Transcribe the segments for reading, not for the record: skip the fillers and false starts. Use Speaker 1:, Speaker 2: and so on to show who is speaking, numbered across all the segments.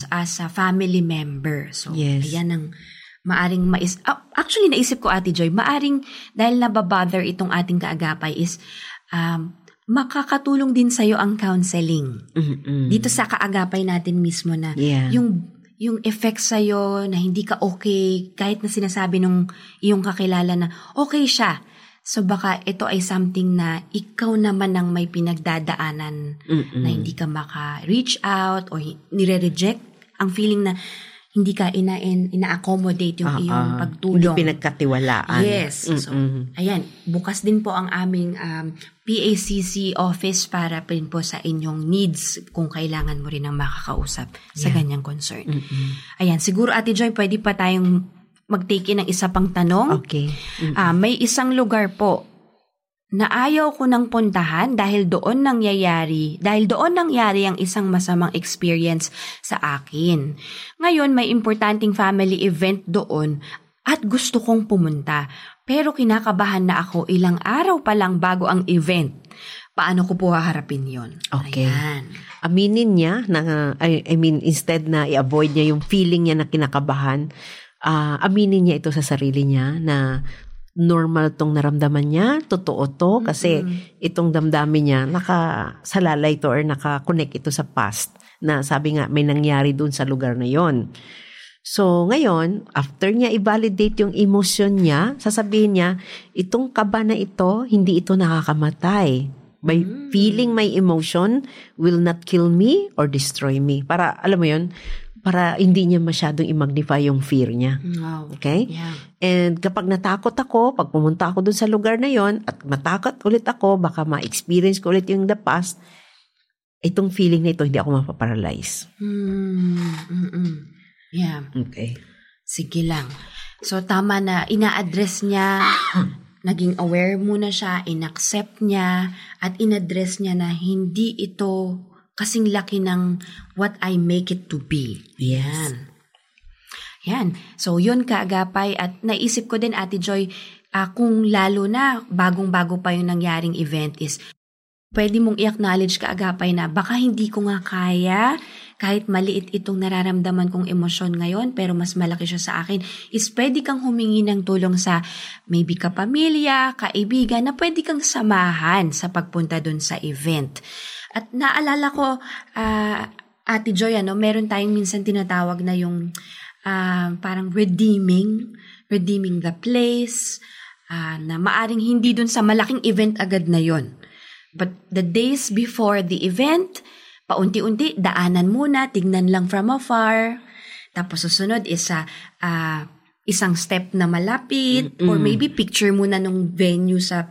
Speaker 1: as a family member. So,
Speaker 2: Yes.
Speaker 1: ayan ang maaring actually, naisip ko, Ate Joy, maaring dahil nababother itong ating kaagapay is makakatulong din sa'yo ang counseling. Dito sa kaagapay natin mismo na yung effect sa'yo na hindi ka okay, kahit na sinasabi nung iyong kakilala na okay siya. So baka ito ay something na ikaw naman ang may pinagdadaanan na hindi ka maka-reach out o nire-reject. Ang feeling na hindi ka ina-accommodate yung iyong pagtulong.
Speaker 2: Hindi pinagkatiwalaan.
Speaker 1: Yes. So, ayan, bukas din po ang aming PACC office para rin po sa inyong needs kung kailangan mo rin ng makakausap sa ganyang concern. Ayan, siguro Ate Joy, pwede pa tayong mag-take in ng isa pang tanong.
Speaker 2: Okay.
Speaker 1: May isang lugar po na ayaw ko nang puntahan dahil doon nangyari ang isang masamang experience sa akin. Ngayon, may importanteng family event doon at gusto kong pumunta. Pero kinakabahan na ako ilang araw pa lang bago ang event. Paano ko po haharapin yon?
Speaker 2: Okay.
Speaker 1: Ayan.
Speaker 2: Aminin niya na, instead na i-avoid niya yung feeling niya na kinakabahan, aminin niya ito sa sarili niya na normal tong naramdaman niya, totoo to, kasi itong damdamin niya, nakasalalay to or nakakonect ito sa past, na sabi nga, may nangyari dun sa lugar na yon. So, ngayon, after niya i-validate yung emotion niya, sasabihin niya, itong kaba na ito, hindi ito nakakamatay. By feeling my emotion will not kill me or destroy me. Para, alam mo yun, para hindi niya masyadong i-magnify yung fear niya.
Speaker 1: Wow.
Speaker 2: Okay?
Speaker 1: Yeah.
Speaker 2: And kapag natakot ako, pag pumunta ako dun sa lugar na yon at matakot ulit ako, baka ma-experience ko ulit yung the past, itong feeling na ito, hindi ako mapaparalyze.
Speaker 1: Yeah.
Speaker 2: Okay.
Speaker 1: Sige lang. So, tama na, ina-address niya, naging aware muna siya, in-accept niya, at in-address niya na hindi ito kasing laki ng what I make it to be.
Speaker 2: Yes.
Speaker 1: Yan. So, yun kaagapay. At naisip ko din, Ate Joy, kung lalo na bagong-bago pa yung nangyaring event is, pwede mong i-acknowledge kaagapay na baka hindi ko nga kaya, kahit maliit itong nararamdaman kong emosyon ngayon, pero mas malaki siya sa akin, is pwede kang humingi ng tulong sa maybe kapamilya, kaibigan, na pwede kang samahan sa pagpunta dun sa event. At naalala ko, Ate Joy, meron tayong minsan tinatawag na yung parang redeeming the place, na maaring hindi dun sa malaking event agad na yon. But the days before the event, paunti-unti, daanan muna, tignan lang from afar. Tapos susunod is isang step na malapit, or maybe picture muna nung venue sa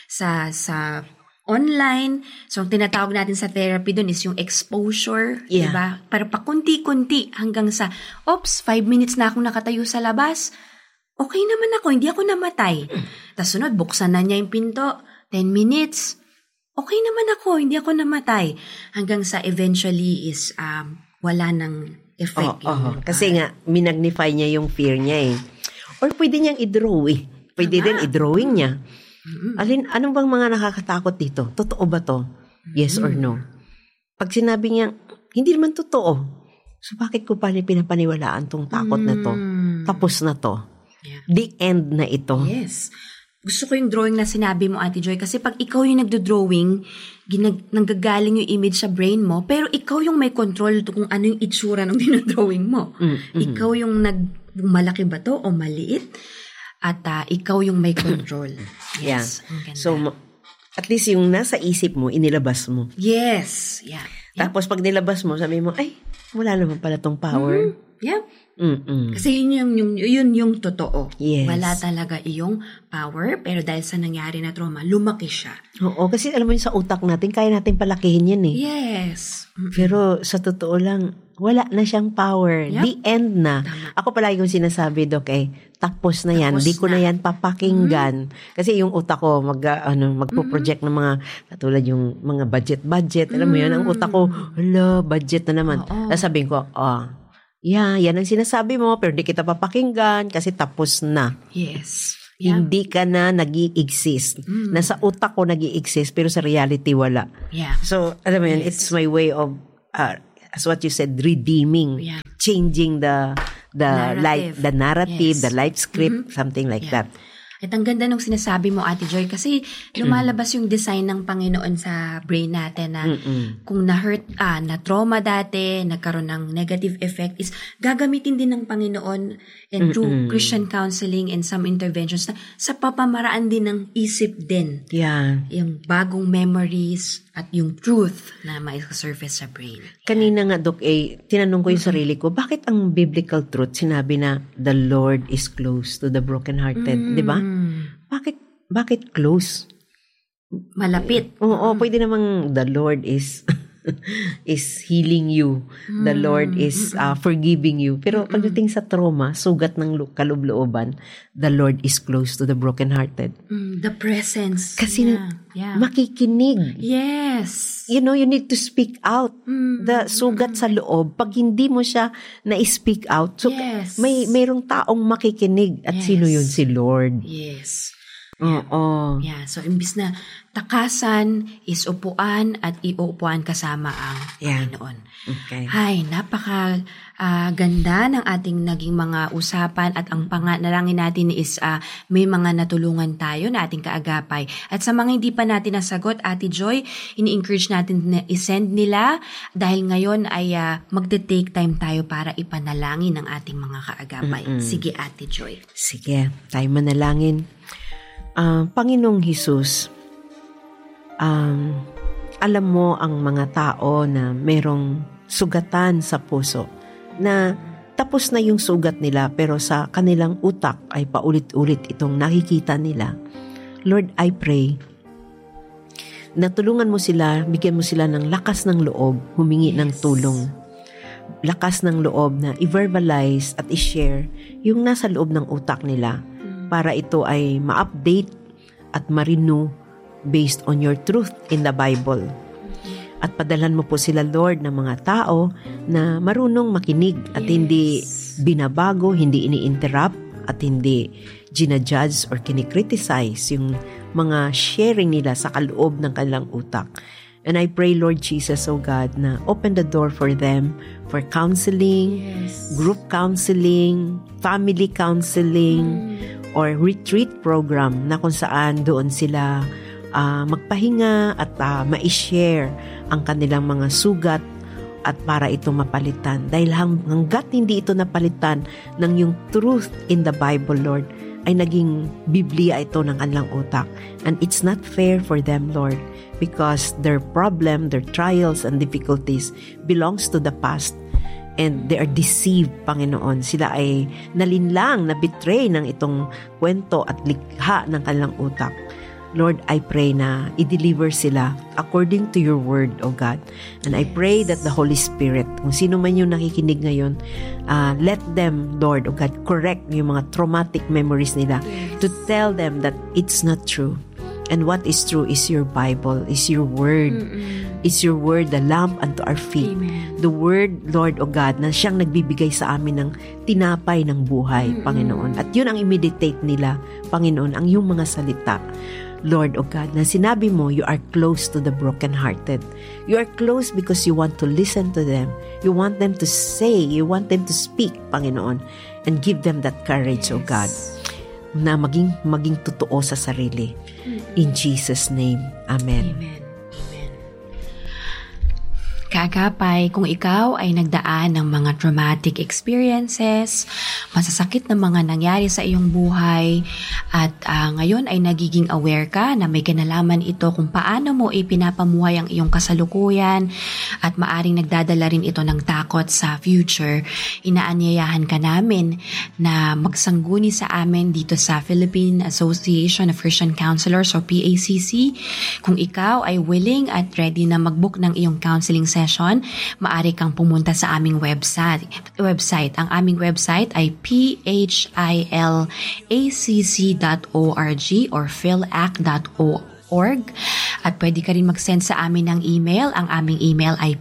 Speaker 1: online. So, ang tinatawag natin sa therapy dun is yung exposure.
Speaker 2: Yeah.
Speaker 1: Diba? Para pakunti-kunti hanggang sa, 5 minutes na akong nakatayo sa labas. Okay naman ako, hindi ako namatay. Tapos sunod, buksan na niya yung pinto. 10 minutes. Okay naman ako, hindi ako namatay. Hanggang sa eventually is wala nang effect.
Speaker 2: Kasi nga, minagnify niya yung fear niya eh. Or pwede niyang i-draw eh. Pwede rin i-drawing niya. Anong bang mga nakakatakot dito? Totoo ba to? Yes or no? Pag sinabi niya, hindi naman totoo. So bakit ko pa pinapaniwalaan tong takot na to? Tapos na to. Yeah. The end na ito.
Speaker 1: Yes. Gusto ko yung drawing na sinabi mo, Ate Joy, kasi pag ikaw yung nagdo-drawing, nanggagaling yung image sa brain mo, pero ikaw yung may control kung ano yung itsura ng dinodrawing mo. Ikaw yung malaki ba to o maliit? At ikaw yung may control. Yes.
Speaker 2: Yeah. So, at least yung nasa isip mo, inilabas mo.
Speaker 1: Yes. Yeah.
Speaker 2: Tapos pag nilabas mo, sabi mo, ay, wala naman pala tong power.
Speaker 1: Yeah. Kasi yun yung totoo.
Speaker 2: Yes.
Speaker 1: Wala talaga iyong power, pero dahil sa nangyari na trauma, lumaki siya.
Speaker 2: Oo, kasi alam mo yun, sa utak natin, kaya natin palakihin yan eh.
Speaker 1: Yes.
Speaker 2: Pero sa totoo lang, wala na siyang power.
Speaker 1: Yep.
Speaker 2: The end na.
Speaker 1: Tama.
Speaker 2: Ako palagi kong sinasabi, Dok, tapos na yan. Di ko na yan papakinggan. Kasi yung utak ko, magpo-project ng mga, katulad yung mga budget. Alam mo yun, ang utak ko, budget na naman. Sabihin ko, yan ang sinasabi mo, pero di kita papakinggan kasi tapos na.
Speaker 1: Yes. Yeah.
Speaker 2: Hindi ka na nag-i-exist. Nasa utak ko nag-i-exist, pero sa reality wala.
Speaker 1: Yeah.
Speaker 2: So, alam mo yun, it's my way of, as what you said, redeeming.
Speaker 1: Yeah.
Speaker 2: changing the narrative,
Speaker 1: Yes.
Speaker 2: the life script, something like that.
Speaker 1: At ang ganda nung sinasabi mo, Ate Joy, kasi lumalabas yung design ng Panginoon sa brain natin na kung na-hurt, na-trauma dati, nagkaroon ng negative effect, is gagamitin din ng Panginoon and through Christian counseling and some interventions na sa papamaraan din ng isip din.
Speaker 2: Yeah.
Speaker 1: Yung bagong memories at yung truth na mai-surface sa brain.
Speaker 2: Kanina nga, Doc, tinanong ko yung sarili ko, bakit ang biblical truth sinabi na the Lord is close to the brokenhearted, di ba? Bakit close?
Speaker 1: Malapit.
Speaker 2: Oo, pwede namang the Lord is healing you. The Lord is forgiving you. Pero pagdating sa trauma, sugat ng kaloob-looban, the Lord is close to the brokenhearted.
Speaker 1: The presence.
Speaker 2: Kasi makikinig.
Speaker 1: Yes.
Speaker 2: You know, you need to speak out. The sugat sa loob, pag hindi mo siya na-speak out, so mayroong taong makikinig. At sino yun? Si Lord.
Speaker 1: Yes.
Speaker 2: Oo.
Speaker 1: Yeah, so imbis na takasan is upuan at iuupuan kasama ang Panginoon.
Speaker 2: Okay.
Speaker 1: Hay, napaka ganda ng ating naging mga usapan at ang panganalangin natin is may mga natulungan tayo na ating kaagapay. At sa mga hindi pa natin nasagot, Ate Joy, ini-encourage natin na isend nila dahil ngayon ay magte-take time tayo para ipanalangin ang ating mga kaagapay. Sige, Ate Joy.
Speaker 2: Sige, tayo manalangin. Panginoong Hesus, alam mo ang mga tao na merong sugatan sa puso, na tapos na yung sugat nila pero sa kanilang utak ay paulit-ulit itong nakikita nila. Lord, I pray na tulungan mo sila, bigyan mo sila ng lakas ng loob, humingi ng tulong. Lakas ng loob na i-verbalize at i-share yung nasa loob ng utak nila, para ito ay ma-update at ma-renew based on your truth in the Bible. At padalhan mo po sila, Lord, ng mga tao na marunong makinig at hindi binabago, hindi ini-interrupt at hindi ginajudge or kinikriticize yung mga sharing nila sa kaloob ng kanilang utak. And I pray, Lord Jesus, oh God, na open the door for them for counseling, group counseling, family counseling, or retreat program na kung saan doon sila magpahinga at ma-share ang kanilang mga sugat at para ito mapalitan. Dahil hanggat hindi ito napalitan ng yung truth in the Bible, Lord, ay naging Biblia ito ng kanilang utak. And it's not fair for them, Lord, because their problem, their trials and difficulties belongs to the past. And they are deceived, Panginoon. Sila ay nalinlang, na-betray ng itong kwento at likha ng kanilang utak. Lord, I pray na i-deliver sila according to your word, O God. And I pray that the Holy Spirit, kung sino man yung nakikinig ngayon, let them, Lord, O God, correct yung mga traumatic memories nila, to tell them that it's not true. And what is true is your Bible, is your word. Is your word, the lamp unto our feet.
Speaker 1: Amen.
Speaker 2: The word, Lord, O God, na siyang nagbibigay sa amin ng tinapay ng buhay, Panginoon. At yun ang i-meditate nila, Panginoon, ang iyong mga salita. Lord, O God, na sinabi mo, you are close to the brokenhearted. You are close because you want to listen to them. You want them to say, you want them to speak, Panginoon, and give them that courage, O God, na maging totoo sa sarili. In Jesus' name, Amen.
Speaker 1: Amen. Kaagapay, kung ikaw ay nagdaan ng mga traumatic experiences, masasakit na mga nangyari sa iyong buhay, at ngayon ay nagiging aware ka na may kinalaman ito kung paano mo ipinapamuhay ang iyong kasalukuyan at maaring nagdadala rin ito ng takot sa future, inaanyayahan ka namin na magsangguni sa amin dito sa Philippine Association of Christian Counselors o PACC. Kung ikaw ay willing at ready na mag-book ng iyong counseling session, maaari kang pumunta sa aming website. Ang aming website ay philacc.org or philac.org. At pwede ka rin mag-send sa amin ng email. Ang aming email ay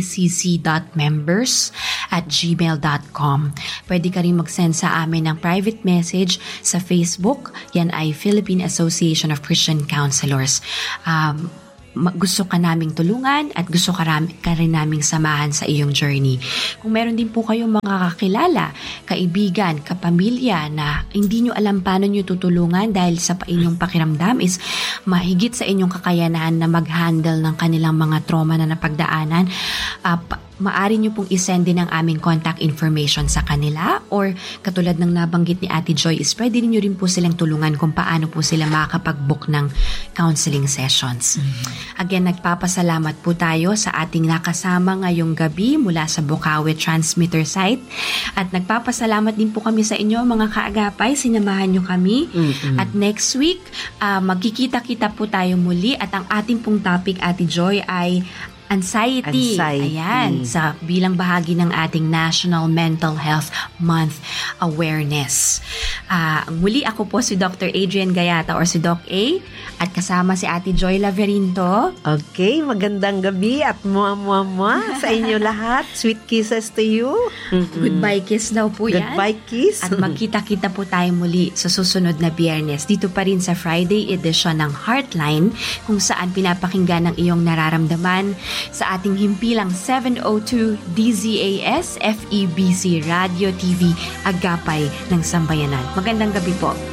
Speaker 1: pacc.members@gmail.com. Pwede ka rin mag-send sa amin ng private message sa Facebook. Yan ay Philippine Association of Christian Counselors. gusto ka naming tulungan at gusto ka rin naming samahan sa iyong journey. Kung meron din po kayong mga kakilala, kaibigan, kapamilya na hindi nyo alam paano nyo tutulungan dahil sa inyong pakiramdam is mahigit sa inyong kakayanan na mag-handle ng kanilang mga trauma na napagdaanan, maaari nyo pong isend din ang aming contact information sa kanila, or katulad ng nabanggit ni Ate Joy is pwede nyo rin po silang tulungan kung paano po sila makakapag-book ng counseling sessions. Again, nagpapasalamat po tayo sa ating nakasama ngayong gabi mula sa Bukawi Transmitter site, at nagpapasalamat din po kami sa inyo mga kaagapay, sinamahan nyo kami. At next week, magkikita-kita po tayo muli, at ang ating pong topic, Ate Joy, ay anxiety. Ayan, sa bilang bahagi ng ating National Mental Health Month Awareness. Muli ako po si Dr. Adrian Gayata or si Doc A, at kasama si Ate Joy Laverinto.
Speaker 2: Okay, magandang gabi at mua sa inyo lahat. Sweet kisses to you.
Speaker 1: Goodbye kiss daw po yan.
Speaker 2: Goodbye kiss.
Speaker 1: At magkita-kita po tayo muli sa susunod na Biyernes. Dito pa rin sa Friday edition ng Heartline, kung saan pinapakinggan ang iyong nararamdaman sa ating himpilang 702 DZAS FEBC Radio TV Agapay ng Sambayanan. Magandang gabi po.